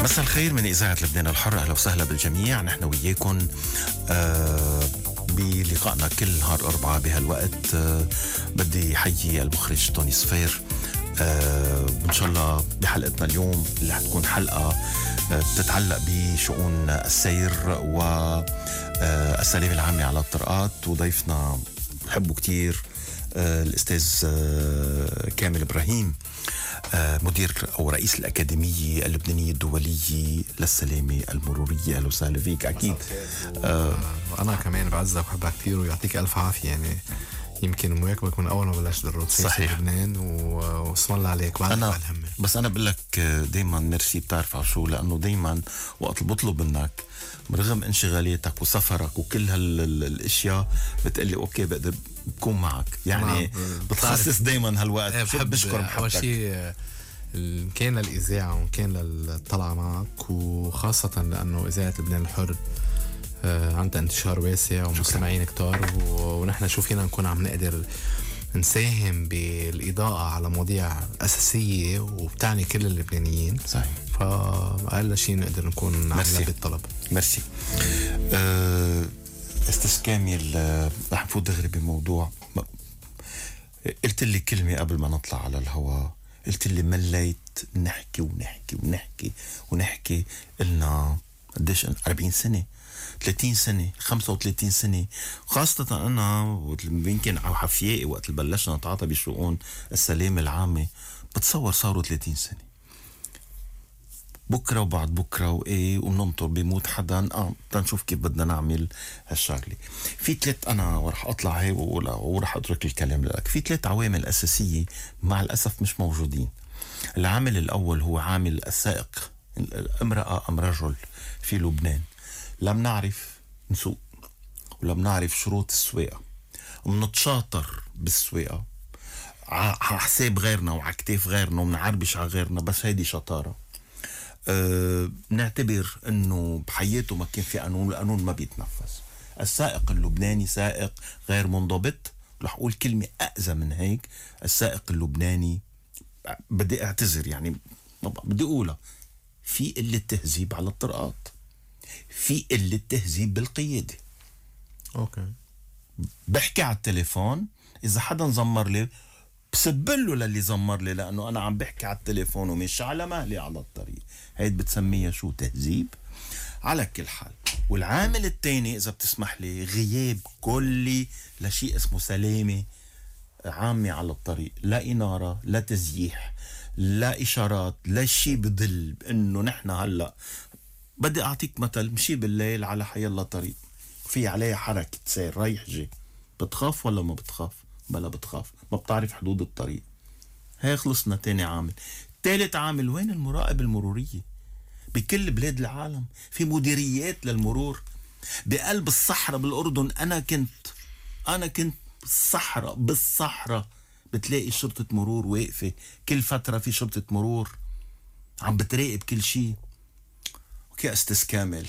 مساء الخير من إذاعة لبنان الحر، أهلا وسهلا بالجميع. نحن وياكم بلقائنا كل نهار أربعة بهالوقت. بدي حيي المخرج توني صفير. وإن شاء الله بحلقتنا اليوم اللي حتكون حلقة بتتعلق بشؤون السير والسلامة العامة على الطرقات، وضيفنا بحبه كتير الأستاذ كامل إبراهيم، مدير أو رئيس الأكاديمية اللبنانية الدولية للسلامة المرورية. أهلا وسهلا فيك. أكيد أنا كمان بعزك وحبك كتير ويعطيك ألف عافية. يعني يمكن مواكبك من أول ما بلشت الروتين في لبنان، واسم الله عليك. أنا بس أنا بقول لك دايما ميرسي. بتعرف على شو؟ لأنه دايما وقت بطلب منك برغم انشغاليتك وسفرك وكل هالاشياء بتقلي اوكي بقدر بكون معك. يعني بتخصص دايما هالوقت. بحب بشكر اول شيء كان للاذاعه وكان للطلعه معك، وخاصه لانه اذاعه لبنان الحر عندها انتشار واسع ومستمعين كتار، ونحن شو فينا نكون عم نقدر نساهم بالإضاءة على مواضيع أساسية وبتعني كل اللبنانيين. صحيح. فأقل شيء نقدر نكون عملنا بالطلب. ميرسي. أستاذ كامل، رح نفوت دغري بموضوع. قلت لي كلمة قبل ما نطلع على الهواء، قلت لي مليت نحكي ونحكي ونحكي ونحكي. قلنا قديش؟ 40 سنة، 30 سنة، 35 سنة. خاصة أنا يمكن على حفيائي وقت اللي بلشنا نتعاطى بشؤون السلامة العامة بتصور صاروا 30 سنة. بكرة وبعد بكرة وإيه ومننطر بيموت حدا. تنشوف كيف بدنا نعمل هالشغلة. في أنا ورح أطلع هي ورح أترك الكلام لك. في 3 عوامل أساسية مع الأسف مش موجودين. العامل الأول هو عامل السائق، امرأة أم رجل في لبنان. لم نعرف نسوق ولم نعرف شروط السواقة، ومنتشاطر بالسواقة على حساب غيرنا وعلى كتاف غيرنا ومنعربش على غيرنا. بس هيدي شطارة. نعتبر انه بحياته ما كان في قانون، القانون ما بيتنفذ. السائق اللبناني سائق غير منضبط. رح اقول كلمة اأذى من هيك. السائق اللبناني، بدي اعتذر يعني بدي اقولها، في قلة تهذيب على الطرقات، في قلة تهذيب بالقيادة. اوكي. بحكي على التليفون، اذا حدا زمر لي بسبله للي زمر لي، لانه انا عم بحكي على التليفون ومش على مهلي على الطريق. هيد بتسميها شو؟ تهذيب. على كل حال. والعامل الثاني اذا بتسمح لي، غياب كلي لشيء اسمه سلامة عامة على الطريق. لا إنارة، لا تزييح، لا إشارات، لا شيء بدل انه نحن هلأ. بدي أعطيك مثل. مشي بالليل على حي الله طريق في عليها حركة سير رايح جي، بتخاف ولا ما بتخاف؟ بلا بتخاف. ما بتعرف حدود الطريق. هي خلصنا. تاني عامل. ثالث عامل، وين المراقب المرورية؟ بكل بلاد العالم في مديريات للمرور بقلب الصحراء بالأردن. أنا كنت بالصحراء بتلاقي شرطة مرور واقفة كل فترة. في شرطة مرور عم بتراقب كل شيء. يا أستاذ كامل،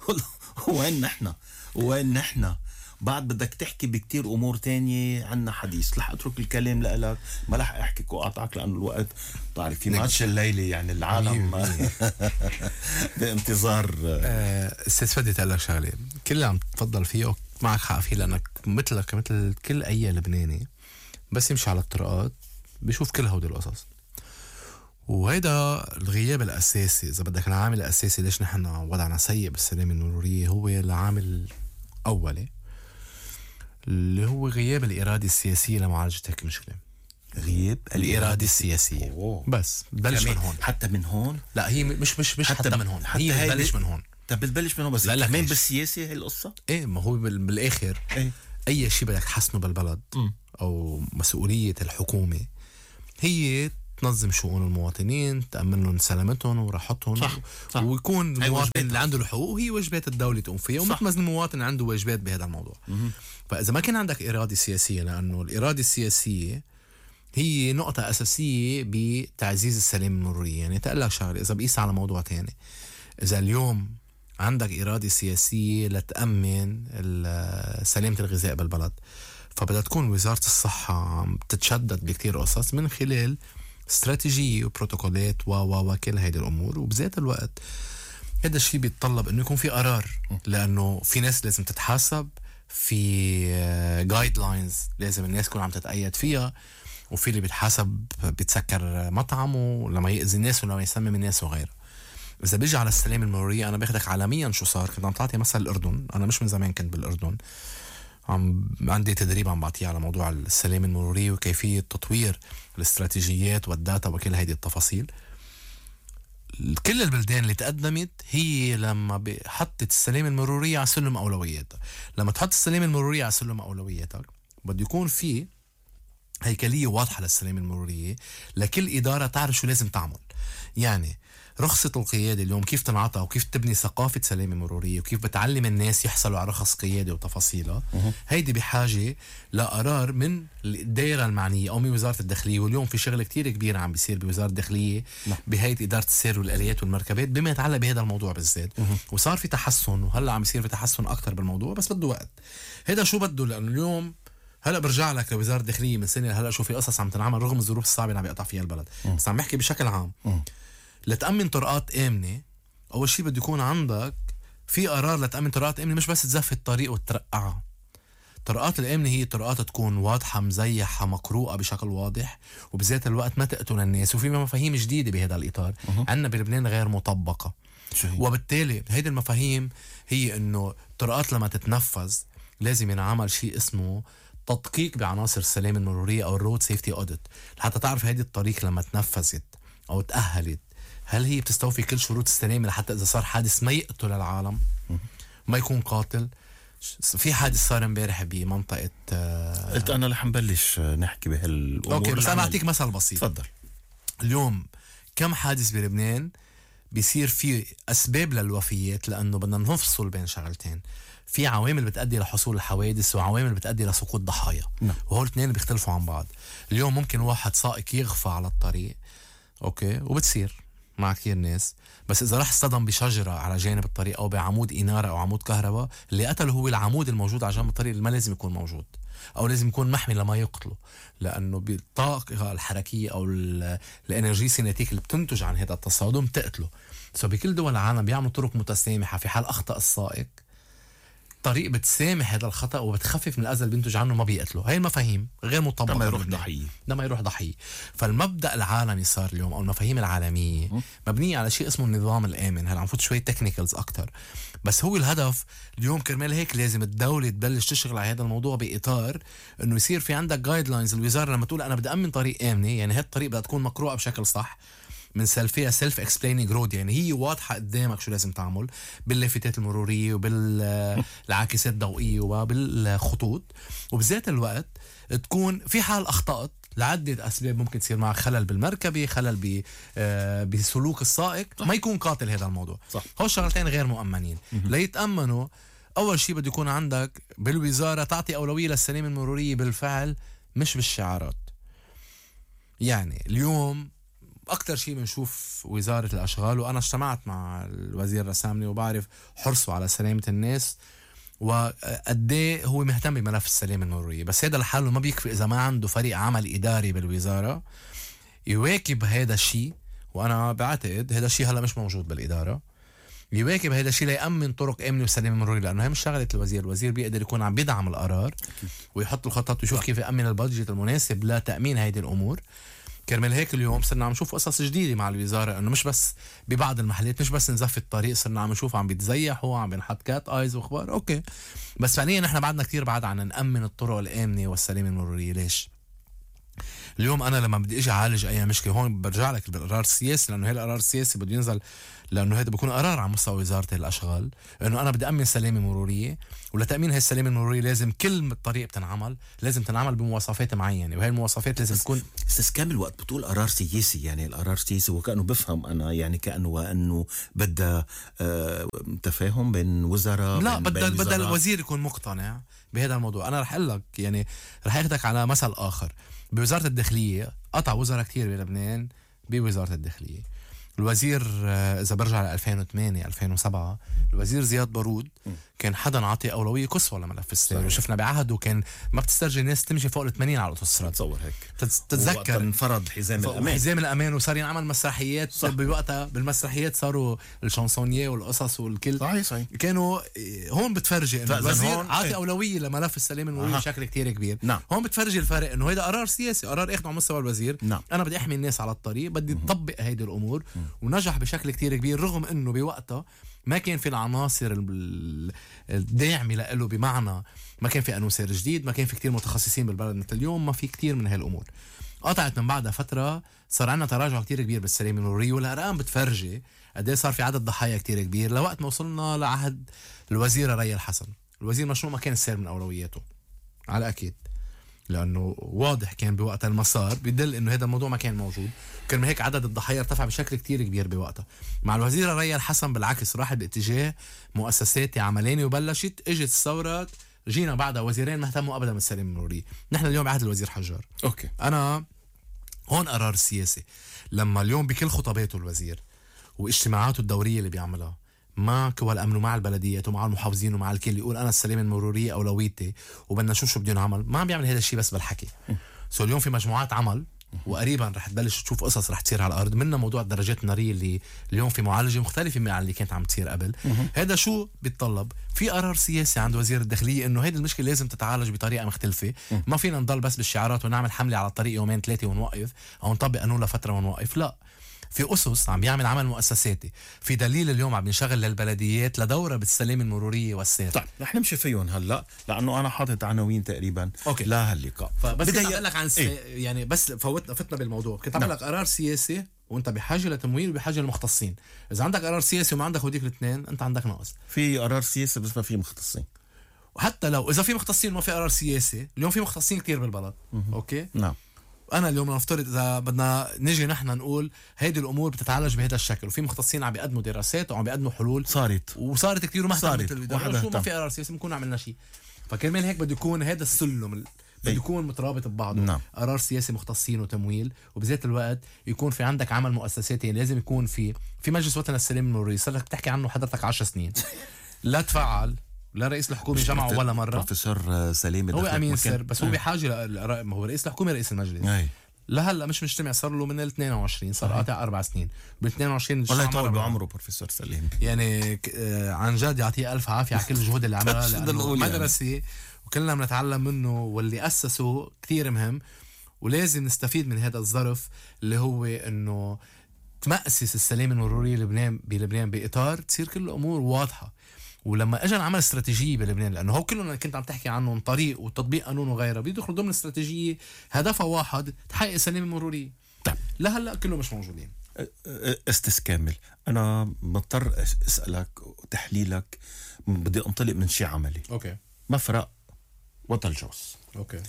وين نحن؟ بعد بدك تحكي بكتير أمور تانية عنا حديث. رح أترك الكلام لك، ما رح أحكيك وأقطعك لأنه الوقت تعرف في ماتش الليلة. يعني العالم بانتظار. أستاذ فادي تقول لك شغلة كل اللي عم تفضل فيه معك حق فيه، لأنك مثلك مثل كل أي لبناني بس يمشي على الطرقات بيشوف كل هودي القصص. وهيدا الغياب الأساسي إذا بدك، العامل الأساسي ليش نحن وضعنا سيء بالسلامة المرورية هو العامل الأولي اللي هو غياب الإرادة السياسية لمعالجة هيك المشكلة. غياب الإرادة السياسية. بس بلش من هون. حتى من هون؟ لا، هي مش حتى من هون. هي بتبلش من هون. طب بتبلش من هون بس كمان بالسياسة هي القصة. ايه، ما هو بالآخر أي شيء بدك تحسنه بالبلد أو مسؤولية الحكومة هي تنظم شؤون المواطنين، تأمن لهم سلامتهم وراحتهم. صح. ويكون المواطن اللي عنده الحقوق هي واجبات الدولة تقوم فيها، ومثل المواطن اللي عنده واجبات بهذا الموضوع. فإذا ما كان عندك إرادة سياسية، لأنه الإرادة السياسية هي نقطة أساسية بتعزيز السلامة المرورية. يعني تقلك شغلة، إذا بقيس على موضوع تاني، إذا اليوم عندك إرادة سياسية لتأمن سلامة الغذاء بالبلد، فبدها تكون وزارة الصحة تتشدد بكتير قصص من خلال استراتيجية وبروتوكولات وكل هيدي الأمور. وبذات الوقت هذا الشيء بيتطلب إنه يكون في قرار، لأنه في ناس لازم تتحاسب، في جايد لاينز لازم الناس تكون عم تتأيد فيها، وفي اللي بيتحاسب بيتسكر مطعمه لما يأذي الناس ولما يسمم الناس وغيره. إذا بيجي على السلام المرورية، أنا باخدك عالميا شو صار. كنت عم تعطي مثل الأردن، أنا مش من زمان كنت بالأردن، عندي تدريب عم بعطيه على موضوع السلام المروري وكيفية تطوير الاستراتيجيات والداتا وكل هيدي التفاصيل. كل البلدان اللي تقدمت هي لما حطت السلام المروري على سلم أولوياتها. لما تحط السلام المروري على سلم أولوياتك بده يكون في هيكلية واضحة للسلام المرورية، لكل إدارة تعرف شو لازم تعمل. يعني رخصة القيادة اليوم كيف تنعطى وكيف تبني ثقافة سلامة مرورية وكيف بتعلم الناس يحصلوا على رخص قيادة وتفاصيلها، هيدي بحاجة لقرار من الدائرة المعنية أو من وزارة الداخلية. واليوم في شغل كتير كبير عم بيصير بوزارة الداخلية بهيئة إدارة السير والآليات والمركبات بما يتعلق بهذا الموضوع بالذات. وصار في تحسن، وهلأ عم يصير في تحسن أكتر بالموضوع، بس بده وقت. هذا شو بده؟ لأنه اليوم هلا برجع لك لوزارة الداخلية من سنة هلا شو في قصص عم تنعمل رغم الظروف الصعبة اللي عم يقطع فيها البلد. بس عم بحكي بشكل عام. لتأمن طرقات آمنة، أول شيء بده يكون عندك في قرار لتأمن طرقات آمنة، مش بس تزف الطريق وترقعها. طرقات الآمنة هي طرقات تكون واضحة مزيحة مقروءة بشكل واضح، وبذات الوقت ما تقتل الناس. وفي مفاهيم جديدة بهذا الإطار عندنا بلبنان غير مطبقة. وبالتالي هيدي المفاهيم هي إنه طرقات لما تتنفذ لازم ينعمل شيء اسمه تدقيق بعناصر السلام المرورية أو الرود سيفتي أوديت، لحتى تعرف هيدي الطريق لما تنفذت أو تأهلت هل هي بتستوفي كل شروط السلام لحتى إذا صار حادث ما يقتل العالم، ما يكون قاتل. في حادث صار امبارح بمنطقة قلت أنا رح نبلش نحكي بهالأمور. أوكي، بس أنا أعطيك مثل بسيط. تفضل. اليوم كم حادث بلبنان بيصير فيه أسباب للوفيات لأنه بدنا نفصل بين شغلتين. في عوامل بتأدي لحصول الحوادث وعوامل بتأدي لسقوط ضحايا. وهول الاثنين بيختلفوا عن بعض. اليوم ممكن واحد سائق يغفى على الطريق، أوكي، وبتصير مع كثير ناس، بس إذا راح اصطدم بشجرة على جانب الطريق أو بعمود إنارة أو عمود كهرباء، اللي قتله هو العمود الموجود على جانب الطريق اللي ما لازم يكون موجود أو لازم يكون محمي لما يقتله، لأنه بالطاقة الحركية أو الانرجي سيناتيك اللي بتنتج عن هذا التصادم تقتله. بكل دول العالم بيعملوا طرق متسامحة في حال أخطأ السائق، طريق بتسامح هذا الخطأ وبتخفف من الأذى اللي بينتج عنه، ما بيقتله. هاي المفاهيم غير مطبقة. لما يروح ضحية، لما يروح ضحية. فالمبدأ العالمي صار اليوم أو المفاهيم العالمية مبنية على شيء اسمه النظام الآمن. هلا عم فوت شوية تكنيكالز أكتر، بس هو الهدف اليوم كرمال هيك لازم الدولة تبلش تشتغل على هذا الموضوع بإطار إنه يصير في عندك جايد لاينز. الوزارة لما تقول أنا بدي أمن طريق آمنة، يعني هاد الطريق بدها تكون مقروءة بشكل صح، من فيها سيلف اكسبليننج رود، يعني هي واضحه قدامك شو لازم تعمل باللافتات المروريه وبالعاكسات الضوئيه وبالخطوط. وبذات الوقت تكون في حال اخطات لعدة أسباب ممكن تصير معك، خلل بالمركبة، خلل بسلوك السائق، ما يكون قاتل هذا الموضوع. هو الشغلتين غير مؤمنين. ليتأمنوا أول شيء بده يكون عندك بالوزارة تعطي أولوية للسلامة المرورية بالفعل مش بالشعارات. يعني اليوم أكتر شيء بنشوف وزارة الأشغال، وأنا اجتمعت مع الوزير رسامني وبعرف حرصه على سلامة الناس وقديه هو مهتم بملف السلامة المرورية، بس هذا لحاله ما بيكفي إذا ما عنده فريق عمل إداري بالوزارة يواكب هذا الشيء. وأنا بعتقد هذا الشيء هلا مش موجود بالإدارة، يواكب هذا الشيء ليأمن طرق آمنة وسلامة مرورية، لأنه هي مش شغلة الوزير. الوزير بيقدر يكون عم بيدعم القرار ويحط الخطط ويشوف كيف يأمن البادجت المناسب لتأمين هذه الأمور. كرمال هيك اليوم صرنا عم نشوف قصص جديدة مع الوزارة، انه مش بس ببعض المحلات مش بس نزف الطريق، صرنا عم نشوف عم بيتزيحوا، عم بنحط كات ايز واخبار. اوكي، بس فعليا نحن بعدنا كتير بعد عن نأمن الطرق الآمنة والسلامة المرورية. ليش؟ اليوم انا لما بدي اجي اعالج اي مشكله هون برجع لك بالقرار السياسي، لانه هي القرار السياسي بده ينزل، لانه هذا بيكون قرار على مستوى وزاره الاشغال انه انا بدي امن سلامه مروريه، ولتامين هاي السلامه المروريه لازم كل الطريق بتنعمل لازم تنعمل بمواصفات معينه، وهي المواصفات لازم تكون. استاذ كامل وقت بتقول قرار سياسي، يعني القرار السياسي وكانه بفهم انا يعني كانه وانه بدها تفاهم بين وزراء. لا، بدها الوزير يكون مقتنع بهذا الموضوع. انا رح اقول لك يعني رح اخذك على مثل اخر. بوزاره الداخليه قطع وزراء كتير بلبنان بوزاره الداخليه، الوزير اذا برجع ل 2008 2007 الوزير زياد بارود كان حدا عاطي اولويه قصوى لملف السلاح، وشفنا بعهده كان ما بتسترجي الناس تمشي فوق ال 80 على الاوتوستراد. تصور هيك تتذكر انفرض حزام الامان وصار ينعمل مسرحيات بوقتها. بالمسرحيات صاروا الشانسونيه والقصص والكل. صحيح. كانوا هون بتفرجي انه الوزير عاطي اولويه لملف السلام المروري بشكل كتير كبير. نعم. هون بتفرجي الفرق انه هيدا قرار سياسي، قرار اخذه على مستوى الوزير. نعم. انا بدي احمي الناس على الطريق، بدي اطبق هيدي الامور. ونجح بشكل كتير كبير، رغم انه بوقتها ما كان في العناصر الداعمه له، بمعنى ما كان في قانون سير جديد، ما كان في كتير متخصصين بالبلد مثل اليوم، ما في كتير من هالامور. قطعت من بعدها فتره، صار عندنا تراجع كتير كبير بالسلامه المروريه، والارقام بتفرجي قد ايه صار في عدد ضحايا كتير كبير لوقت ما وصلنا لعهد الوزيره ريا الحسن. الوزير مشروع ما كان السير من اولوياته على اكيد، لانه واضح كان بوقتها المسار بيدل انه هذا الموضوع ما كان موجود. كان من هيك عدد الضحايا ارتفع بشكل كتير كبير بوقتها. مع الوزيره ريا الحسن بالعكس راحت باتجاه مؤسساتي عملاني، وبلشت اجت الثورات، جينا بعدها وزيرين ما اهتموا ابدا بالسلامه المروريه. نحن اليوم بعهد الوزير حجار. اوكي. انا هون قرار سياسي لما اليوم بكل خطاباته الوزير واجتماعاته الدوريه اللي بيعملها مع قوى الامن ومع البلديات ومع المحافظين ومع الكل، يقول انا السلامه المروريه اولويتي وبدنا نشوف شو بدنا نعمل. ما عم بيعمل هذا الشيء بس بالحكي. اليوم في مجموعات عمل، وقريبا رح تبلش تشوف قصص رح تصير على الارض، منها موضوع الدرجات الناريه اللي اليوم في معالجه مختلفه من اللي كانت عم تصير قبل. هذا شو بيتطلب؟ في قرار سياسي عند وزير الداخليه انه هيدي المشكله لازم تتعالج بطريقه مختلفه. ما فينا نضل بس بالشعارات ونعمل حمله على الطريق يومين ثلاثه ونوقف، او نطبق قانون لفتره ونوقف. لا، في أسس عم بيعمل عمل مؤسساتي، في دليل اليوم عم بنشغل للبلديات لدورة بالسلامة المرورية والسير. طيب رح نمشي فيهم هلا، لأنه أنا حاطط عناوين تقريبا لا هاللقاء. فبس بدي أقول لك عن يعني بس فتنا بالموضوع. كنت أعمل لك قرار سياسي وأنت بحاجة لتمويل وبحاجة للمختصين. إذا عندك قرار سياسي وما عندك وديك الاثنين، أنت عندك ناقص. في قرار سياسي بس ما في مختصين. وحتى لو إذا في مختصين وما في قرار سياسي، اليوم في مختصين كتير بالبلد. أوكي. نعم. أنا اليوم نفترض إذا بدنا نيجي نحن نقول هيدي الأمور بتتعالج بهذا الشكل، وفي مختصين عم بيقدموا دراسات وعم بيقدموا حلول، وصارت كتير وما صارت شو ما في قرار سياسي بنكون عملنا شيء. فكرمال هيك بده يكون هذا السلم بده يكون مترابط ببعضه. نعم. قرار سياسي، مختصين، وتمويل، وبذات الوقت يكون في عندك عمل مؤسساتي. لازم يكون في مجلس وطني للسلامة المرورية، صار لك بتحكي عنه حضرتك 10 سنين لا تفعل، لا رئيس الحكومة جمعه ولا مرة. بروفيسور سليم هو أمين سر، بس هو بحاجة ما هو رئيس الحكومة رئيس المجلس. لهلا مش مجتمع، صار له من ال 22، صار قاطع 4 سنين. بال 22 والله يطول بعمره بروفيسور سليم، يعني عن جد يعطيه الف عافيه على كل الجهود اللي عملها، لانه مدرسه وكلنا بنتعلم منه، واللي اسسه كثير مهم. ولازم نستفيد من هذا الظرف اللي هو انه تمأسس السلامه المروريه بلبنان باطار تصير كل الامور واضحه. ولما اجى نعمل استراتيجيه بلبنان، لانه هو كلنا كنت عم تحكي عنه طريق وتطبيق قانون وغيره، بيدخلوا ضمن استراتيجيه هدفها واحد، تحقق السلامه المروريه. لهلا كله مش موجودين. كامل، انا مضطر اسالك تحليلك، بدي انطلق من شيء عملي. اوكي. مفرق وطل جوز. اوكي.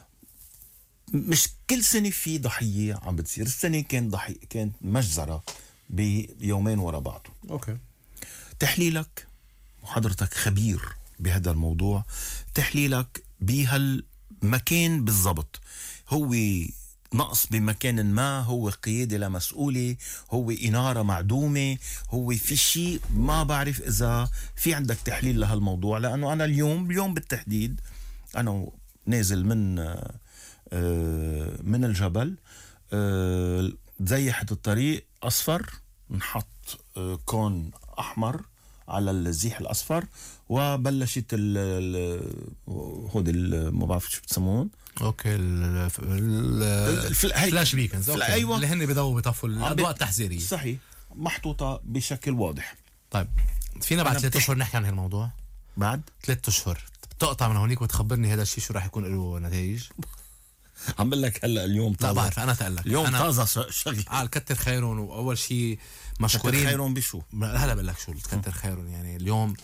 مش كل سنه في ضحيه عم بتصير، السنه كانت مجزره بيومين ورا بعض. اوكي. تحليلك، وحضرتك خبير بهذا الموضوع، تحليلك بهالمكان بالضبط، هو نقص بمكان ما، هو قيادة لا مسؤولة، هو إنارة معدومة، هو في شيء ما بعرف إذا في عندك تحليل لهالموضوع. لأنه أنا اليوم بالتحديد أنا نازل من الجبل، زيحت الطريق أصفر، نحط كون أحمر على الزيح الأصفر، وبلشت هودي ما بعرف شو بتسمون. اوكي. الفلاش بيكنز. أيوة. اللي هن بيضووا بيطفوا الأضواء التحذيرية. صحيح، محطوطة بشكل واضح. طيب فينا بعد 3 أشهر نحكي عن هالموضوع. بعد 3 أشهر تقطع من هونيك وتخبرني هذا الشيء شو راح يكون له نتائج. عم بقول لك هلا اليوم لا بعرف، انا تقلك اليوم طازه شغله. كتر خيرهم. واول شيء مشكورين. كتر خيرهم بشو؟ هلا بقول لك شو كتر خيرهم. يعني اليوم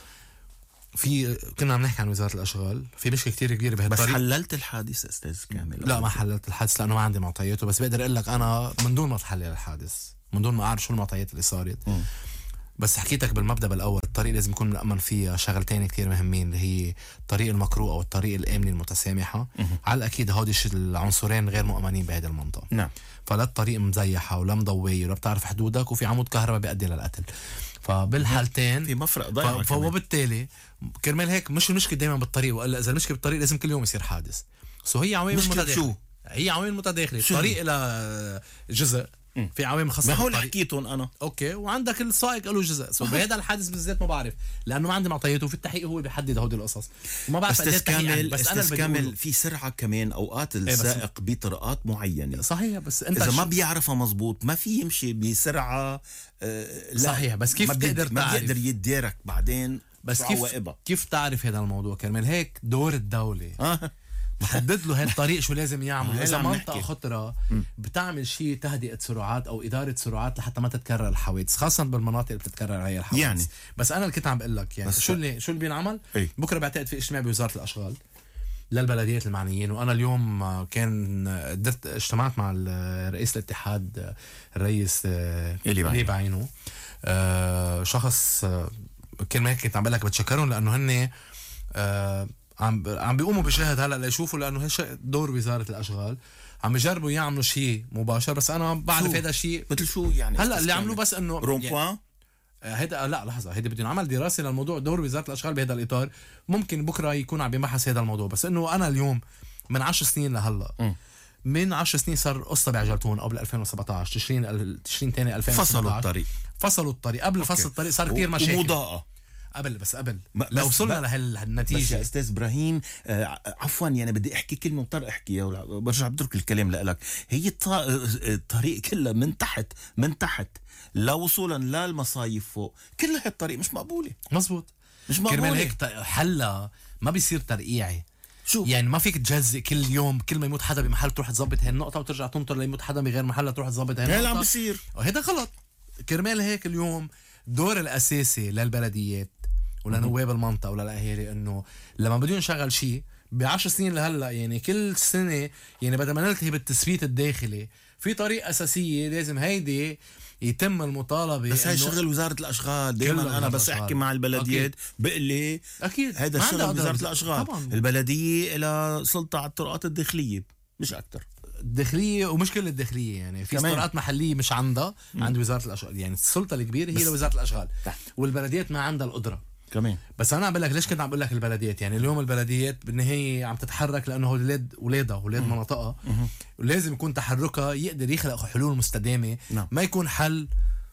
كنا عم نحكي عن وزاره الاشغال، في مشكله كتير كبيره بهالطريق. بس حللت الحادث استاذ كامل؟ لا ما حللت الحادث لانه ما عندي معطياته، بس بقدر اقول لك انا من دون ما تحلل الحادث، من دون ما اعرف شو المعطيات اللي صارت، بس حكيتك بالمبدأ بالأول، الطريق لازم يكون مأمن فيها شغلتين كتير مهمين، اللي هي الطريق المقروء أو الطريق الآمن المتسامحة. على الأكيد هودي العنصرين غير مؤمنين بهذه المنطقة. نعم. فلا الطريق مزيحة ولا مضوية ولا بتعرف حدودك وفي عمود كهرباء بيؤدي للقتل. فبالحالتين في مفرق ضايع. فبالتالي كرمال هيك مش المشكلة دايما بالطريق، وإلا إذا المشكلة بالطريق لازم كل يوم يصير حادث. هي عوامل متداخلة. هي عوامل متداخلة. الطريق إلى جزء في عوامل خاصة. ما هو اللي حكيتهم أنا. أوكي. وعندك السائق له جزء. بهذا الحادث بالذات ما بعرف، لأنه ما عندي معطياته، وفي التحقيق هو بيحدد هودي القصص وما بعرف قديش التحقيق. بس أنا كامل في سرعة كمان أوقات السائق بطرقات معينة. صحيح. بس أنت إذا ما بيعرفها مزبوط ما في يمشي بسرعة. لا صحيح. بس كيف تقدر تعرف؟ ما بيقدر يديرك بعدين. بس كيف تعرف هذا الموضوع كرمال هيك دور الدولة محدد له هالطريق شو لازم يعمل. إذا منطقة خطرة بتعمل شيء تهدئة سرعات أو إدارة سرعات لحتى ما تتكرر الحوادث، خاصة بالمناطق اللي بتتكرر هاي الحوادث. يعني بس أنا اللي كنت عم بقول لك يعني شو اللي بينعمل. بكرة بعتقد في اجتماع بوزارة الأشغال للبلديات المعنيين، وأنا اليوم كان اجتمعت مع رئيس الاتحاد الرئيس إلي بعينه. شخص كلمة هيك كنت عم بقول لك بتشكرهم لأنه هن عم بيقوموا بشاهد هلا ليشوفوا، لانه هالشيء دور وزاره الاشغال، عم يجربوا يعملوا شيء مباشر. بس انا بعرف هذا الشيء مثل شو يعني هلا اللي عملوه، بس انه رومبوان هيدا لا لحظه، هيدا بدهم عمل دراسه للموضوع. دور وزاره الاشغال بهذا الاطار ممكن بكره يكون عم بيبحث هذا الموضوع. بس انه انا اليوم من 10 سنين لهلا من 10 سنين صار قصه بعجلتون قبل 2017 تشرين ثاني 2017 فصلوا الطريق. قبل فصل الطريق صار كتير مشاكل ومضاءه قبل لو وصلنا لهالنتيجه. بس يا استاذ ابراهيم عفوا يعني بدي احكي كلمه وطر احكيها وبرجع بترك الكلام لك. هي الطريق كلها من تحت لوصولا للمصايف فوق، كل هالطريق مش مقبوله. مزبوط. مش مقبوله. كرمال هيك حلا ما بيصير ترقيعي. شو يعني ما فيك تجزئ كل يوم كل ما يموت حدا بمحل تروح تظبط هاي النقطه وترجع تنطر ليموت حدا بغير محل تروح تظبط هاي النقطه. هلا عم بيصير وهذا غلط. كرمال هيك اليوم الدور الاساسي للبلديات ولنواب المنطقه وللاهالي انه لما بدهم نشغل شيء ب10 سنين لهلا، يعني كل سنه يعني بدل ما نلتهي بالتثبيت الداخلي في طريقه اساسيه لازم هيدي يتم المطالبه. بس هاي شغل وزاره الاشغال. دائما انا بس احكي مع البلديات بقول لي اكيد هذا الشغل وزاره الاشغال طبعاً. البلديه لها سلطه على الطرقات الداخليه مش اكثر. الداخلية ومش كل الداخلية، يعني في طرقات محلية مش عندها عند وزارة الأشغال. يعني السلطة الكبيرة هي لوزارة الأشغال والبلديات ما عندها القدرة كمان. بس أنا بقول لك ليش كنت عم بقول لك البلديات. يعني اليوم البلديات بالنهاية عم تتحرك لأنه ولاد مناطقها ولازم يكون تحركها يقدر يخلق حلول مستدامة. ما يكون حل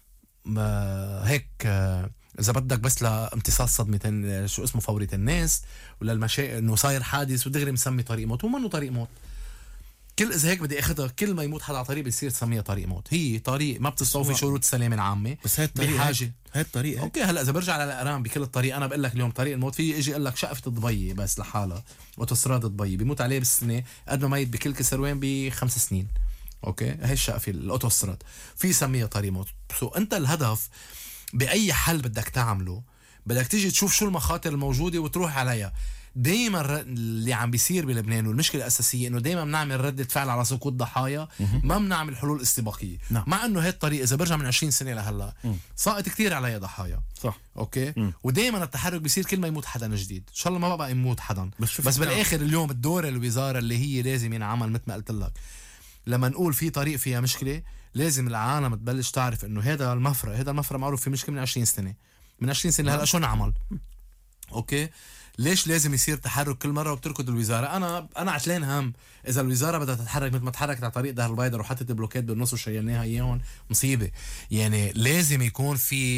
هيك إذا بدك بس لامتصاص صدمة شو اسمه فورة الناس ولا المشاكل إنه صاير حادث ودغري مسمي طريق موت. هو منه طريق موت. كل إذا هيك بدي أخذها كل ما يموت حدا على طريق بيصير تسميها طريق موت. هي طريق ما بتستوفي شروط السلامة العامة. بس هاي الطريق بحاجة هاي الطريق أوكي. هلا إذا برجع على الأقرام بكل الطريق أنا بقول لك اليوم طريق الموت في يجي يقول لك شقفة دبي بس لحالها أوتوستراد دبي بيموت عليه بالسنة قد ما ميت بكل كسروين ب5 سنين. أوكي. هاي الشقفة الأوتوستراد في سميها طريق موت. أنت الهدف بأي حل بدك تعمله بدك تيجي تشوف شو المخاطر الموجودة وتروح عليها. دايما اللي عم بيصير بلبنان والمشكله الاساسيه انه دايما بنعمل رده فعل على سقوط ضحايا، ما بنعمل حلول استباقيه. مع انه هي الطريقه اذا برجع من 20 سنه لهلا ساقط كتير عليها ضحايا. صح. اوكي. ودايما التحرك بيصير كل ما يموت حدا جديد. ان شاء الله ما بقى يموت حدا. بس بالاخر اليوم الدور الوزاره اللي هي لازم ينعمل مثل ما قلت لك. لما نقول في طريق فيها مشكله لازم العالم تبلش تعرف انه هذا المفرق معروف في مشكله من 20 سنه هلا شو نعمل. اوكي. ليش لازم يصير تحرك كل مره وبتركض الوزاره؟ انا عشلان هم اذا الوزاره بدها تتحرك مثل ما تحركت على طريق دهر البيضاء وحطت بلوكات بالنص وشيلناها اياهم مصيبه. يعني لازم يكون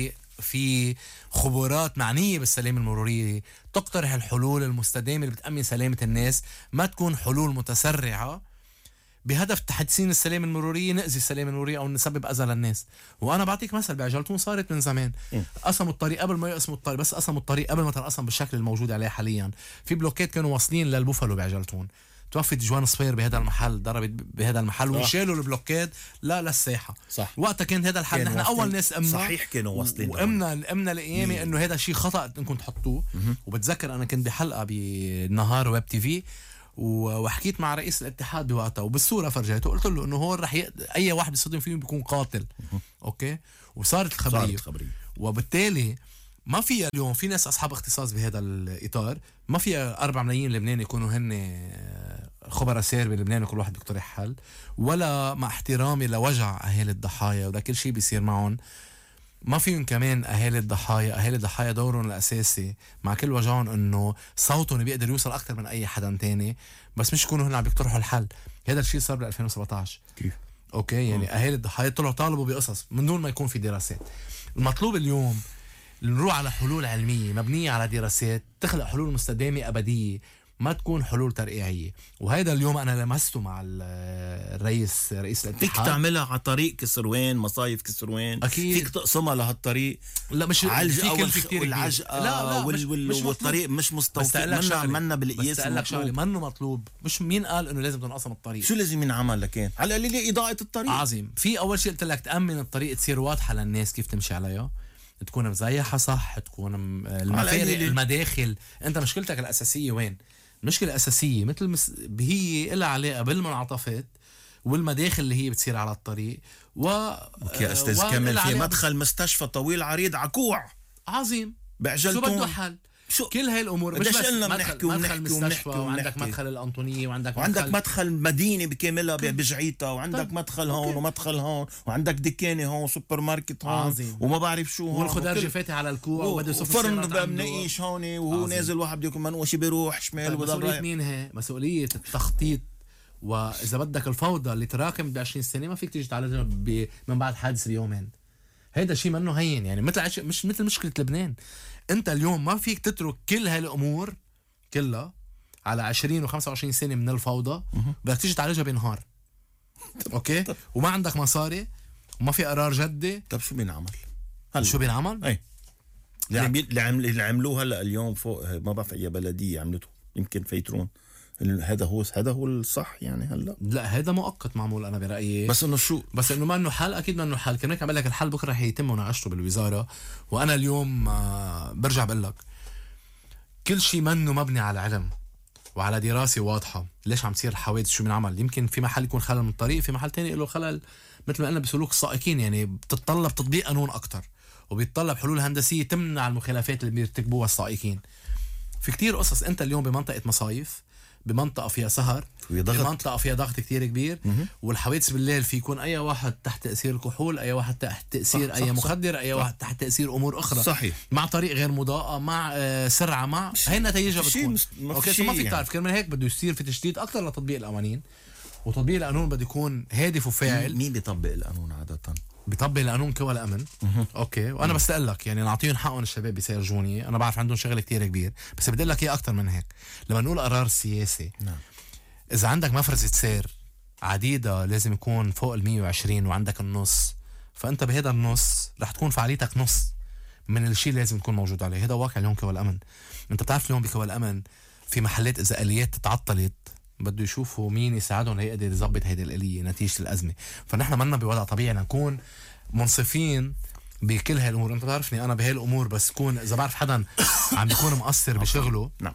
في خبرات معنيه بالسلامه المروريه تقترح الحلول المستدامه اللي بتامن سلامه الناس، ما تكون حلول متسرعه بهدف تحسين السلامه المروريه نأذي السلامه المروريه او نسبب اذى للناس. وانا بعطيك مثل بعجلتون صارت من زمان. قسموا الطريق قبل ما يقسموا الطريق، بس قسموا الطريق قبل ما تنقسم بالشكل الموجود عليه حاليا. في بلوكات كانوا واصلين للبوفالو بعجلتون. توفت جوان صفير بهذا المحل، ضربت بهذا المحل وشالوا البلوكات للساحه. صح. وقتها كان هذا الحل نحن اول ناس امنا. صحيح كانوا واصلين وامنا الايامي انه هذا شيء خطا انكم تحطوه. وبتذكر انا كنت بحلقه بالنهار ويب تي في وحكيت مع رئيس الاتحاد بوقتها وبالصوره فرجيته قلت له انه هو رح اي واحد بيصطدم فيه بيكون قاتل. اوكي. وصارت الخبريه وبالتالي ما في اليوم في ناس أصحاب اختصاص بهذا الإطار، ما في 4 ملايين لبناني يكونوا هن خبراء سير بلبنان وكل واحد يقترح حل، ولا مع احترامي لوجع أهالي الضحايا وده كل شيء بيصير معهم. ما فيهم كمان أهالي الضحايا دورهم الأساسي مع كل وجعهم إنه صوتهم بيقدر يوصل أكتر من أي حدا تاني، بس مش يكونوا هن عم بيقترحوا الحل. هذا الشيء صار ب 2017 كيف؟ أوكي يعني أهالي الضحايا طلعوا طالبوا بقصص من دون ما يكون في دراسات. المطلوب اليوم نروح على حلول علمية مبنية على دراسات تخلق حلول مستدامة أبدية، ما تكون حلول ترقيعية. وهذا اليوم أنا لمسته مع رئيس الاتحاد. فيك تعملها على طريق كسروان، مصايف كسروان أكيد. فيك تقسمها لهالطريق. لا مش علجة كتير والعجقة لا والطريق مش مستوفي منا بالقياس المطلوب. منه مطلوب. مش مين قال إنه لازم تنقسم الطريق؟ شو لازم ينعمل لكان؟ على القليل إضاءة الطريق. عظيم. في أول شيء قلت لك تأمن الطريق تصير واضحة للناس كيف تمشي عليها، تكون مزيحة صح، تكون المفارق المداخل. أنت مشكلتك الأساسية وين؟ المشكلة الأساسية هي إلها علاقة بالمنعطفات والمداخل اللي هي بتصير على الطريق يا أستاذ كامل في مدخل مستشفى طويل عريض عكوع. عظيم. بعجلتون شو بده حل؟ كل هاي الأمور مش بس مدخل مستشفى، وعندك مدخل الأنطونية، وعندك مدخل مدينة بكاملها بجعيتها، وعندك مدخل هون ومدخل هون، وعندك دكانة هون سوبر ماركت هون. عظيم. وما بعرف شو هون، والخضار فاتح على الكوع وبده يصف فرن منقيش هون، وهو نازل واحد بده يكون منقوش بيروح شمال. مسؤولية مين هي؟ مسؤولية التخطيط. وإذا بدك الفوضى اللي تراكم ب20 سنة ما فيك تيجي تعالجها من بعد حادث بيومين. هيدا شيء منه هين يعني، مش مثل مشكلة لبنان. انت اليوم ما فيك تترك كل هالامور كلها على 20 و25 سنة من الفوضى، بدك تيجي تعالجها بنهار. اوكي. وما عندك مصاري وما في قرار جدي. طب شو بينعمل؟ شو بينعمل؟ اي اللي عملوه هلا اليوم فوق، ما بعرف اي بلدية عملته، يمكن فيترون. هذا هو الصح يعني هلا. لا هذا مؤقت معمول انا برايي، بس انه ما انه حل. اكيد ما انه حل. كمان عم لك الحل بكره رح يتم مناقشته بالوزاره. وانا اليوم برجع بقول لك كل شيء منه مبني على علم وعلى دراسه واضحه. ليش عم تصير الحوادث؟ شو بنعمل؟ يمكن في محل يكون خلل من الطريق، في محل تاني له خلل مثل ما قلنا بسلوك السائقين. يعني بتتطلب تطبيق قانون اكتر، وبيتطلب حلول هندسيه تمنع المخالفات اللي بيرتكبوها السائقين. في كتير قصص. انت اليوم بمنطقه مصايف، بمنطقة فيها سهر، بمنطقة فيها ضغط كتير كبير، والحوادث بالليل في يكون أي واحد تحت تأثير الكحول، أي واحد تحت تأثير أي مخدر، أي واحد تحت تأثير أمور أخرى. صحيح. مع طريق غير مضاءة، مع سرعة، مع هي نتائجها بتكون. أوكي. ما فيك تعرف. كرمال هيك بده يصير في تشديد أكتر لتطبيق القوانين، وتطبيق القانون بده يكون هادف وفاعل. مين بيطبق القانون عادة؟ بيطبق القانون كوى الامن. اوكي. وانا بس اقول لك يعني نعطيهم حقهم الشباب بيسيرجوني، انا بعرف عندهم شغل كتير كبير، بس بدي اقول لك ايه اكثر من هيك. لما نقول قرار سياسي، نعم. اذا عندك مفرزة سير عديدة لازم يكون فوق 120 وعندك النص، فانت بهذا النص رح تكون فعاليتك نص من الشيء اللي لازم يكون موجود عليه. هذا واقع اليوم كوى الامن. انت بتعرف اليوم بكوى الامن في محلات اذا اليات تعطلت بده يشوفوا مين يساعدهم ليقدر يظبط هيدي الآلية نتيجة الأزمة. فنحن منا بوضع طبيعي نكون منصفين بكل هاي الأمور. أنت تعرفني أنا بهاي الأمور، بس كون إذا بعرف حدا عم بيكون مقصر بشغله نعم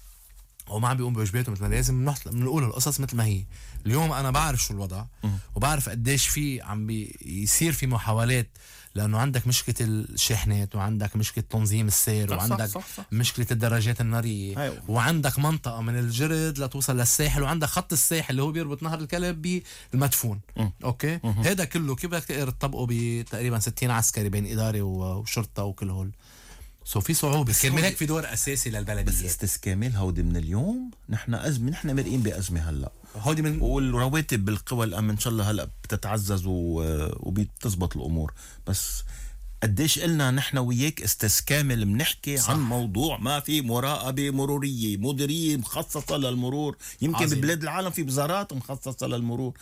وما عم بيقوم بواجباته مثل ما لازم، بنقول القصص مثل ما هي. اليوم أنا بعرف شو الوضع وبعرف قديش في عم بيصير في محاولات، لأنه عندك مشكلة الشاحنات، وعندك مشكلة تنظيم السير، وعندك صح. مشكلة الدراجات النارية، وعندك منطقة من الجرد لتوصل للساحل، وعندك خط الساحل اللي هو بيربط نهر الكلب بالمدفون. أوكي. هذا كله كيف بدك تطبقه بتقريبا 60 عسكري بين إدارة وشرطة وكل هول. في صعوبة. كرمال هيك في دور أساسي للبلدية. بس استسكامل هودي من اليوم نحن مرقين بأزمة هلا. هودي من والرواتب بالقوى الأمن إن شاء الله هلا بتتعزز وبتزبط الأمور. بس قديش قلنا نحن وياك استسكامل بنحكي عن موضوع ما في مراقبة مرورية، مديرية مخصصة للمرور. يمكن ببلاد العالم في وزارات مخصصة للمرور.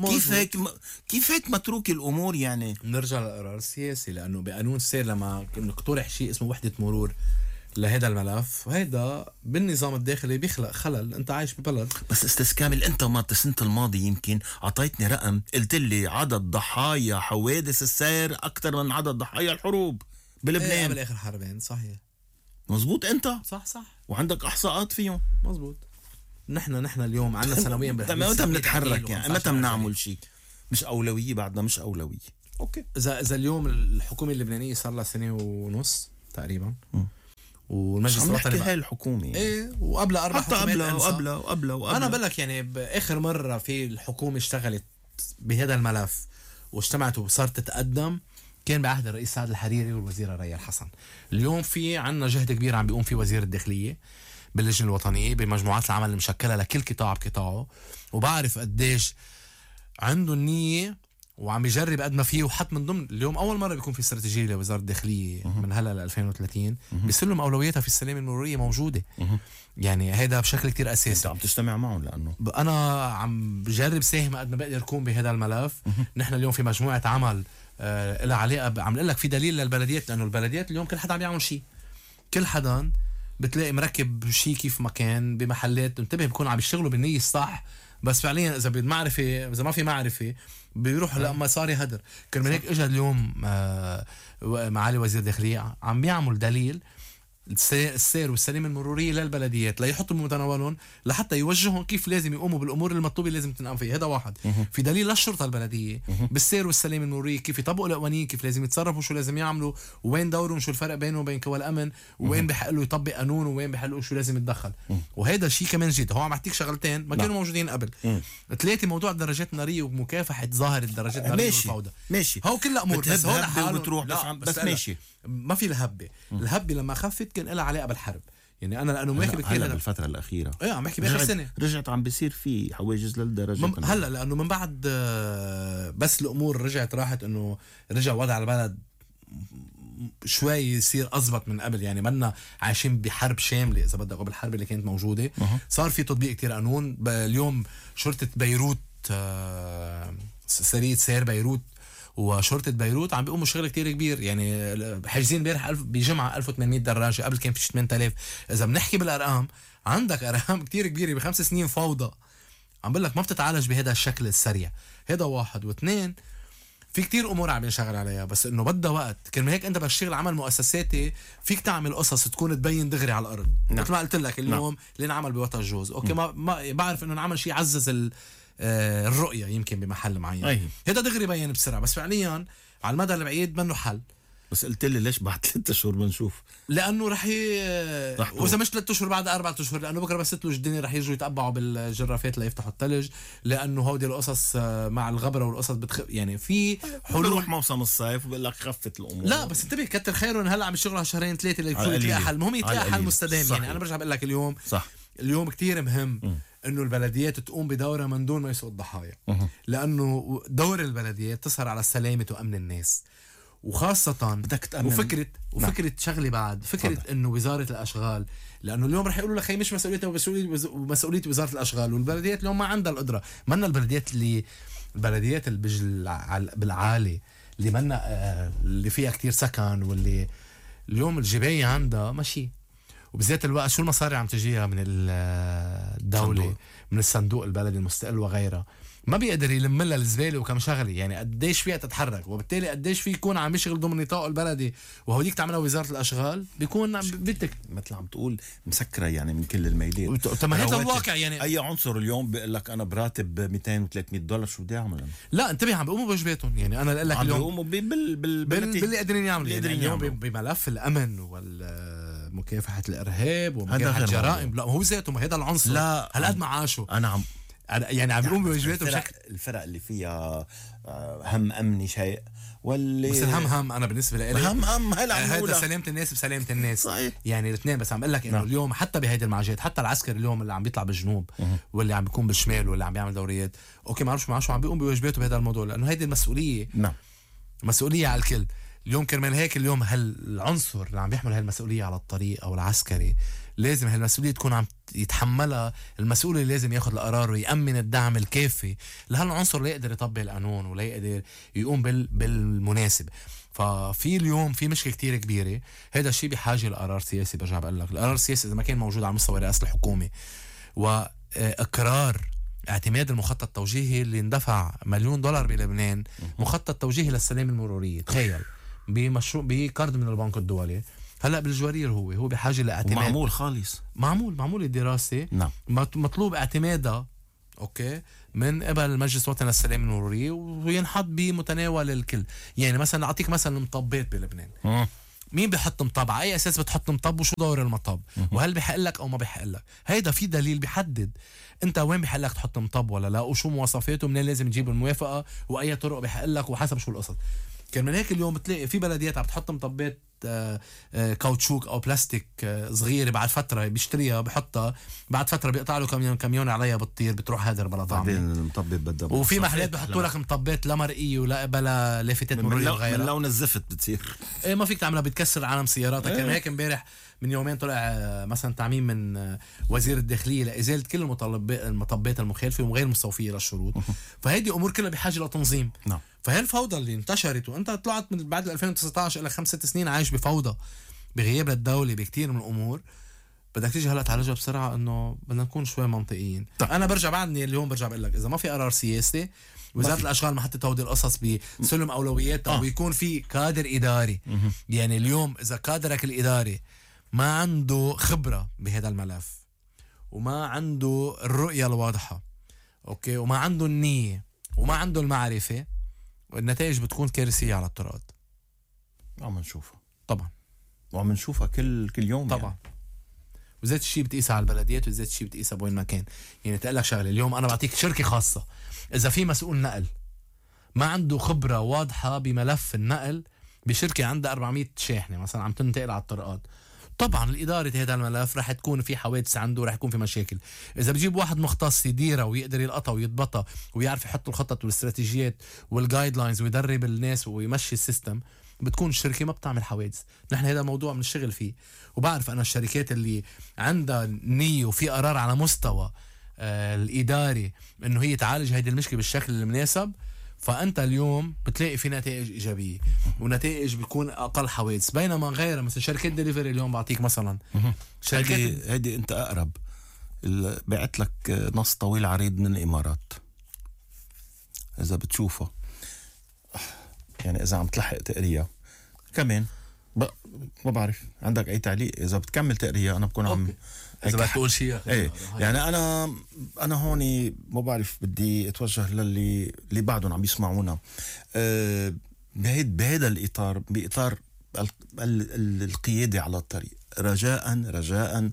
كيف هيك متروك الأمور يعني؟ نرجع للقرار السياسي، لأنه بقانون السير لما نقترح شيء اسمه وحدة مرور لهذا الملف، هيدا بالنظام الداخلي بيخلق خلل. انت عايش ببلد. بس استسكامل انت ما السنة الماضي يمكن عطيتني رقم، قلت لي عدد ضحايا حوادث السير اكثر من عدد ضحايا الحروب بلبنان بالاخر حربين. صحيح مزبوط. انت صح وعندك احصاءات فيهم. مزبوط. نحن اليوم عندنا سنويا متى بنتحرك يعني؟ متى بنعمل شيء؟ مش اولويه بعدنا، مش اولويه. اوكي. اذا اليوم الحكومه اللبنانيه صار لها سنه ونص تقريبا، والمجلس الوطني هاي الحكومه ايه، وقبل 4 حكومات وقبل انا بقول لك يعني باخر مره في الحكومه اشتغلت بهذا الملف واجتمعت وصارت تتقدم كان بعهد الرئيس سعد الحريري والوزيره ريا الحسن. اليوم في عنا جهد كبير عم بيقوم فيه وزير الداخليه باللجنه الوطنيه بمجموعات العمل المشكله لكل قطاع بقطاعه، وبعرف قديش عنده النيه وعم يجرب قد ما فيه. وحط من ضمن اليوم اول مره بيكون في استراتيجيه لوزاره الداخليه من هلا ل 2030 بيسلم اولوياتها في السلامه المروريه موجوده. يعني هذا بشكل كتير اساسي. انت عم تجتمع معهم لانه انا عم بجرب ساهم قد ما بقدر اكون بهذا الملف. نحن اليوم في مجموعه عمل لها علاقه، عم اقول لك في دليل للبلديات، لانه البلديات اليوم كل حدا عم يعمل شيء، كل حدا بتلاقي مركب شيء كيف ما كان بمحلات، انتبه بيكونوا عم يشتغلوا بالنية الصح، بس فعليا اذا بالمعرفه اذا ما في معرفه بيروحوا لمصاري هدر. كرمال هيك اجى اليوم معالي وزير الداخليه عم بيعمل دليل السير والسلامه المروريه للبلديات ليحطوا بمتناولهم لحتى يوجههم كيف لازم يقوموا بالامور المطلوبه لازم تنقام فيها. هذا واحد. في دليل للشرطه البلديه بالسير والسلامه المروريه كيف يطبقوا القوانين، كيف لازم يتصرفوا، شو لازم يعملوا، وين دورهم، شو الفرق بينه وبين قوى الامن، وين بحق له يطبق قانون، وين بحق له شو لازم يتدخل. وهذا الشيء كمان جديد. هو عم يعطيك شغلتين ما كانوا موجودين قبل. 3 موضوع الدرجات الناريه ومكافحه ظاهر الدرجات الناريه والفوضى. ماشي هو كل امور بس هو لحاله بتروح بس ماشي. ما في الهبه لما خفت كان لها علاقه بالحرب. يعني انا لانه ماكل كثير بالفتره الاخيره عم بحكي باخر سنه رجعت عم بيصير في حواجز للدرجات هلا لانه من بعد بس الامور رجعت راحت، انه رجع وضع البلد شوي يصير أضبط من قبل. يعني منا عايشين بحرب شامله اذا بدك، قبل الحرب اللي كانت موجوده صار في تطبيق كتير قانون. اليوم شرطه بيروت سريه سير بيروت وشرطة بيروت عم بيقوموا شغل كتير كبير. يعني حاجزين امبارح بجمعة 1800 دراجة، قبل كان في 8000. إذا بنحكي بالأرقام عندك أرقام كتير كبيرة. ب5 سنين فوضى عم بقول لك ما بتتعالج بهذا الشكل السريع. هذا واحد. واثنين في كتير أمور عم ينشغل عليها بس إنه بدها وقت. كرمال هيك أنت بتشتغل عمل مؤسساتي فيك تعمل قصص تكون تبين دغري على الأرض. مثل ما قلت لك اليوم اللي نعمل بوطن جوز أوكي ما بعرف إنه نعمل شيء يعزز الرؤية يمكن بمحل معين. هذا دغري بين بسرعة بس فعليا على المدى البعيد منه حل. بس قلت لي ليش بعد 3 أشهر بنشوف؟ لانه رح واذا مش 3 اشهر بعد 4 اشهر، لانه بكره بس تلج الدنيا رح يجوا يتقبعوا بالجرافات ليفتحوا الثلج، لانه هودي القصص مع الغبره والقصص يعني في حلول. بروح موسم الصيف وبقول لك خفت الامور. لا بس انتبه كتر خيرهم هلا عم يشتغلوا على 2-3 ليتلاقي حل. المهم يتلاقي حل مستدام. يعني انا برجع بقول لك اليوم صح. اليوم كتير مهم انه البلديات تقوم بدورها من دون ما يسوء الضحايا، لانه دور البلديات تسهر على سلامه وامن الناس، وخاصة بدك تأمن. وفكرة شغلة بعد فكرة انه وزارة الاشغال، لانه اليوم رح يقولوا لك هي مش مسؤوليتها ومسؤولية وزارة الاشغال، والبلديات اليوم ما عندها القدرة. منا البلديات البلديات اللي بالعالي اللي منا اللي فيها كتير سكن، واللي اليوم الجباية عندها ماشي، وبذات الوقت شو المصاري عم تجيها من الدولة صندوق. من الصندوق البلدي المستقل وغيرها، ما بيقدر يلم لها الزباله وكم شغله. يعني قديش فيها تتحرك، وبالتالي قديش في يكون عم يشغل ضمن نطاقه البلدي، وهوديك تعملها وزاره الاشغال بيكون بدك مثل عم تقول مسكره يعني من كل الميلات. طب هذا الواقع. يعني اي عنصر اليوم بيقول لك انا براتب 200 و300 دولار شو بدي اعمل؟ لا انتبه عم بيقوموا بواجباتهم. يعني انا قال لك اليوم بيقوموا باللي قادرين يعملوا. يعني اليوم بملف الامن ومكافحه الارهاب ومكافحه الجرائم، لا هو ذاته هذا العنصر. لا هالقد معاشه انا يعني عم بيقوم بواجباته بشكل. الفرق اللي فيها هم امني شيء واللي بس الهم انا بالنسبه لي هم هذا سلامه الناس بسلامه الناس. صحيح. يعني الاثنين. بس عم بقول لك انه اليوم حتى بهيدي المعجات، حتى العسكري اليوم اللي عم بيطلع بالجنوب واللي عم بيكون بالشمال واللي عم بيعمل دوريات اوكي ما بعرفش معه عم بيقوم بواجباته بهذا الموضوع، لانه هيدي المسؤوليه. مسؤوليه على الكل. اليوم كرمال هيك اليوم هالعنصر اللي عم بيحمل هالمسؤوليه على الطريق او العسكري لازم هالمسؤوليه تكون عم يتحملها المسؤول اللي لازم ياخذ القرار ويأمن الدعم الكافي لهالعنصر ليقدر يطبق القانون ولا يقدر يقوم بالمناسب. ففي اليوم في مشكله كتير كبيره. هذا الشيء بحاجه لقرار سياسي. برجع بقول لك القرار السياسي اذا ما كان موجود على مستوى رئاسه الحكومه واقرار اعتماد المخطط التوجيهي اللي اندفع $1 مليون بلبنان، مخطط توجيهي للسلامه المروريه. تخيل بمشروع بقرض من البنك الدولي. هلا بالجوارير هو بحاجه لاعتماد. معمول خالص. معمول الدراسه. نعم. مطلوب اعتمادها اوكي من قبل مجلس الوطني للسلام المروري وينحط بمتناول الكل. يعني مثلا اعطيك مثلا المطبات بلبنان، مين بيحط مطب؟ على اي اساس بتحط مطب وشو دور المطب؟ وهل بيحق لك او ما بيحق لك؟ هيدا في دليل بيحدد انت وين بيحق لك تحط مطب ولا لا، وشو مواصفاته، منين لازم تجيب الموافقه، واي طرق بيحق لك، وحسب شو القصص. كان من هيك اليوم بتلاقي في بلديات عم تحط مطبات كاوتشوك او بلاستيك صغيره، بعد فتره بيشتريها بحطها، بعد فتره بيقطع له كميون عليها بتطير بتروح هدر بلا طعم. بعدين المطبب بدها وفي محلات بحطوا لك مطبات لا مرئيه ولا بلا لافتات مروريه وغيرها، من لون الزفت بتصير ايه ما فيك تعملها، بتكسر عالم سياراتك. كان هيك امبارح من يومين طلع مثلا تعميم من وزير الداخليه لازاله كل المطبات المخالفه وغير مستوفيه للشروط. فهيدي امور كلها بحاجه لتنظيم. نعم. فهي الفوضى اللي انتشرت، وانت طلعت من بعد 2019 الى 5-6 سنين عايش بفوضى بغياب الدوله بكتير من الامور، بدك تيجي هلا تعالجها بسرعه. انه بدنا نكون شوي منطقيين. انا برجع بعدني اليوم برجع بقول لك، اذا ما في قرار سياسي وزاره الاشغال ما حطت هودي القصص بسلم اولوياتها ويكون في كادر اداري. يعني اليوم اذا كادرك الاداري ما عنده خبره بهذا الملف وما عنده الرؤيه الواضحه، اوكي، وما عنده النيه وما عنده المعرفه، والنتائج بتكون كارثيه على الطرقات. عم نشوفها طبعا، وعم نشوفها كل يوم طبعا يعني. وزيت الشيء بتقيسها على البلديات، وزيت الشيء بتقيسها بوين ما كان. يعني تقول لك شغله، اليوم انا بعطيك شركه خاصه، اذا في مسؤول نقل ما عنده خبره واضحه بملف النقل بشركه عندها 400 شاحنه مثلا عم تنتقل على الطرقات، طبعا الإدارة هذا الملف رح تكون في حوادث عنده، رح يكون في مشاكل. إذا بجيب واحد مختص يديرها ويقدر يلقطها ويضبطها ويعرف يحط الخطط والاستراتيجيات والجايد لاينز ويدرب الناس ويمشي السيستم، بتكون الشركة ما بتعمل حوادث. نحن هذا موضوع من الشغل فيه، وبعرف أنا الشركات اللي عندها نية وفي قرار على مستوى الإداري إنه هي تعالج هذه المشكلة بالشكل المناسب، فأنت اليوم بتلاقي في نتائج إيجابية ونتائج بيكون أقل حوادث. بينما غيرها مثلا شركات ديليفري اليوم بعطيك مثلا شركات هيدي أنت أقرب بعت لك نص طويل عريض من الإمارات، إذا بتشوفه يعني إذا عم تلحق تقريها كمان ما بعرف عندك أي تعليق. إذا بتكمل تقريها أنا بكون عم إذا بدك تقول شيء ايه يعني أنا هوني ما بعرف بدي أتوجه اللي بعدهم عم يسمعونا بهذا الإطار، بإطار القيادة على الطريق. رجاء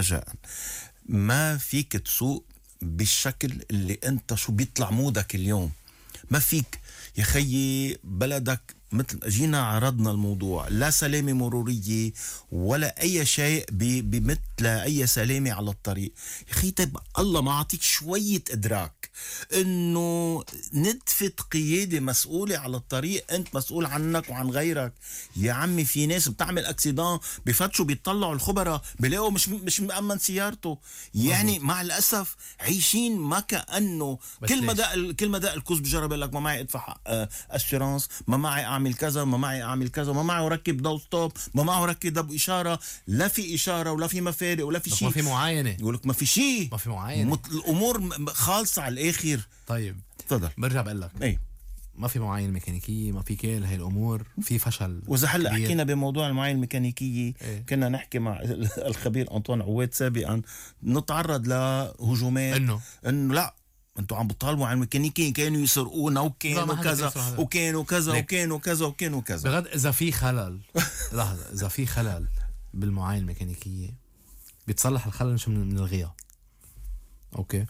ما فيك تسوق بالشكل اللي أنت شو بيطلع مودك اليوم. ما فيك يا خيي، بلدك مثل جينا عرضنا الموضوع، لا سلامة مرورية ولا أي شيء بمثل أي سلامة على الطريق. يا خي طيب الله ما عطيك شوية إدراك إنه ندفة قيادة مسؤولة على الطريق، أنت مسؤول عنك وعن غيرك. يا عمي في ناس بتعمل أكسيدان بفتشوا بيطلعوا الخبراء بلاقوا مش مأمن سيارته. يعني مع الأسف عايشين ما كأنه كل ما دق الكوز بجرب لك ما معي ادفع أسيرانس، ما معي أعمل كذا، ما معي أعمل كذا، ما معي ركب ضوء ستوب، ما معي ركب ضوء إشارة. لا في إشارة ولا في مفارق ولا في شيء، ما في معاينة، يقولك ما في شيء، ما في معاينة، الأمور خالصة على الآخر. طيب تفضل. برجع بقول لك ايه ما في معاينة ميكانيكية، ما في كل هاي الأمور، في فشل. وإذا هلا حكينا بموضوع المعاينة الميكانيكية إيه؟ كنا نحكي مع الخبير أنطوان عواد سابقا، نتعرض لهجومات إنه لا انتوا عم بتطالبوا عن الميكانيكيين كانوا يسرقونا وكانوا كذا وكانوا كذا وكانوا كذا وكانوا كذا. بغض إذا في خلل لحظة، إذا في خلل بالمعاينة الميكانيكية بيتصلح الخلل مش من الغياب. أوكي،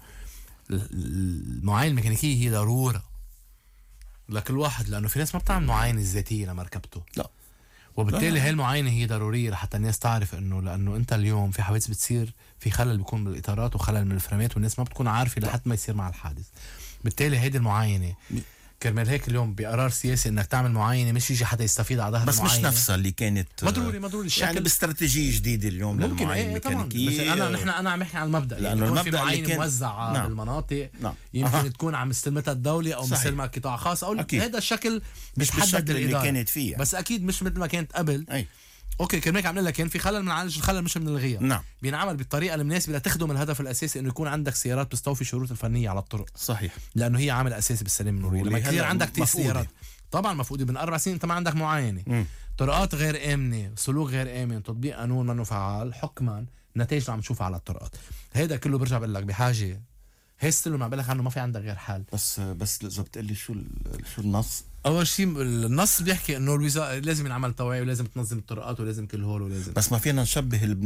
المعاينة الميكانيكية هي ضرورة لكل واحد، لأنه في ناس ما بتعمل معاينة ذاتية لمركبته، لا، وبالتالي هاي المعاينة هي ضرورية لحتى الناس تعرف إنه لأنه أنت اليوم في حوادث بتصير، في خلل بيكون بالإطارات وخلل من الفرامات والناس ما بتكون عارفة لحد ما يصير مع الحادث. بالتالي هيدي المعاينة كرمال هيك اليوم بقرار سياسي انك تعمل معاينه، مش يجي حدا يستفيد على ظهر بس المعاينه، مش نفسها اللي كانت مضروري الشكل، يعني باستراتيجيه جديده اليوم للمعاينه الميكانيكيه. بس انا عم بحكي عن المبدا، لانه يعني المبدا في معاينه كان موزعه نعم. بالمناطق نعم. يمكن تكون عم مستلمتها الدوله او مستلمها قطاع خاص، او هذا الشكل مش بالشكل اللي كانت فيه، بس اكيد مش مثل ما كانت قبل. أي. اوكي كرمال عم لك كان في خلل، بنعالج الخلل مش من الغياب. نعم. بينعمل بالطريقه المناسبه لتخدم الهدف الاساسي انه يكون عندك سيارات تستوفي الشروط الفنيه على الطرق. صحيح، لانه هي عامل اساسي بالسلامه المروريه. لما كثير عندك كثير سيارات طبعا مفقوده من 4 سنين انت ما عندك معاينه، طرقات غير امنه، سلوك غير امن، تطبيق قانون منه فعال، حكما نتائج عم نشوفها على الطرقات. هيدا كله برجع بقول لك بحاجه هيستلو ما بالك عنه ما في عندك غير حال. بس اذا بتقلي شو النص. اول شيء النص بيحكي انه الوزاره لازم ينعمل توعيه ولازم تنظم الطرقات ولازم كل هول ولازم. بس ما فينا نشبه